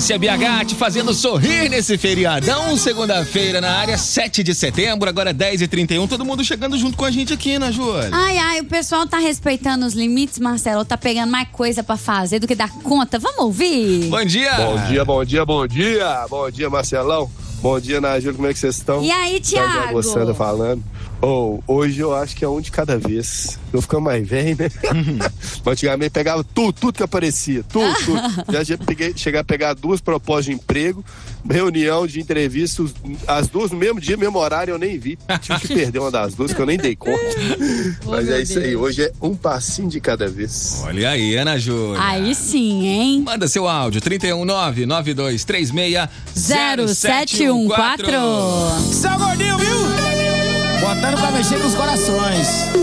Agência BH te fazendo sorrir nesse feriadão. Segunda-feira na área, 7 de setembro, agora 10h31. Todo mundo chegando junto com a gente aqui, né, Júlia? Ai, o pessoal tá respeitando os limites, Marcelo. Tá pegando mais coisa pra fazer do que dar conta. Vamos ouvir? Bom dia! Bom dia, Marcelão. Bom dia, Júlia. Como é que vocês estão? E aí, Thiago? Você tá falando? Hoje eu acho que é um de cada vez. Eu ficando mais velho, né? Antigamente pegava tudo que aparecia. Tudo. Já cheguei a pegar 2 propostas de emprego, reunião de entrevista, as 2 no mesmo dia, mesmo horário, eu nem vi. Tive que perder uma das 2, que eu nem dei conta. Mas é isso aí, hoje é um passinho de cada vez. Olha aí, Ana Júlia. Aí sim, hein? Manda seu áudio, 319-9236-0714. Seu gordinho, viu? Botando pra mexer com os corações.